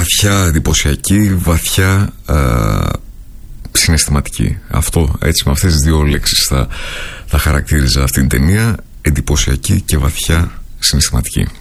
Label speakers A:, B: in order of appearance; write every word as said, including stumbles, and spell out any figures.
A: βαθιά εντυπωσιακή, βαθιά α, συναισθηματική. Αυτό, έτσι, με αυτές τις δύο λέξεις θα, θα χαρακτήριζα αυτήν την ταινία. Εντυπωσιακή και βαθιά συναισθηματική.